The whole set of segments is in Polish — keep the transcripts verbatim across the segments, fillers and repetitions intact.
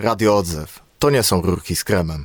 Radio Odzew. To nie są rurki z kremem.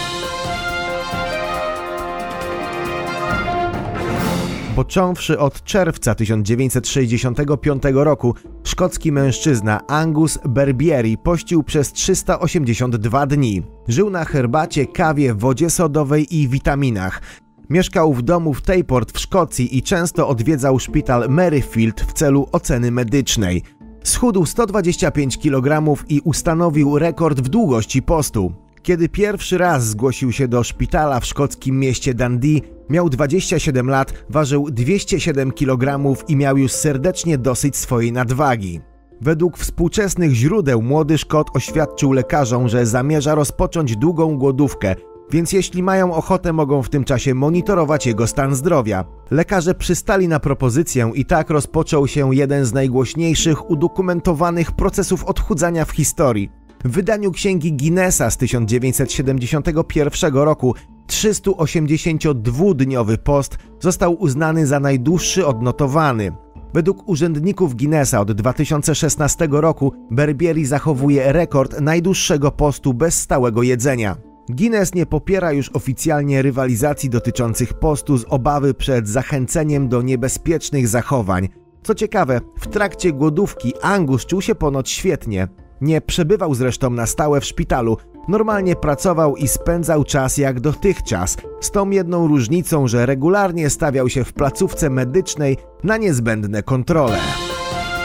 Począwszy od czerwca tysiąc dziewięćset sześćdziesiątego piątego roku, szkocki mężczyzna Angus Berbieri pościł przez trzysta osiemdziesiąt dwa dni. Żył na herbacie, kawie, wodzie sodowej i witaminach. Mieszkał w domu w Tayport w Szkocji i często odwiedzał szpital Maryfield w celu oceny medycznej. Schudł sto dwadzieścia pięć kilogramów i ustanowił rekord w długości postu. Kiedy pierwszy raz zgłosił się do szpitala w szkockim mieście Dundee, miał dwadzieścia siedem lat, ważył dwieście siedem kilogramów i miał już serdecznie dosyć swojej nadwagi. Według współczesnych źródeł młody Szkot oświadczył lekarzom, że zamierza rozpocząć długą głodówkę, więc jeśli mają ochotę, mogą w tym czasie monitorować jego stan zdrowia. Lekarze przystali na propozycję i tak rozpoczął się jeden z najgłośniejszych udokumentowanych procesów odchudzania w historii. W wydaniu księgi Guinnessa z tysiąc dziewięćset siedemdziesiątego pierwszego roku trzysta osiemdziesięciodwudniowy post został uznany za najdłuższy odnotowany. Według urzędników Guinnessa od dwa tysiące szesnastego roku Berbieri zachowuje rekord najdłuższego postu bez stałego jedzenia. Guinness nie popiera już oficjalnie rywalizacji dotyczących postu z obawy przed zachęceniem do niebezpiecznych zachowań. Co ciekawe, w trakcie głodówki Angus czuł się ponoć świetnie. Nie przebywał zresztą na stałe w szpitalu. Normalnie pracował i spędzał czas jak dotychczas, z tą jedną różnicą, że regularnie stawiał się w placówce medycznej na niezbędne kontrole.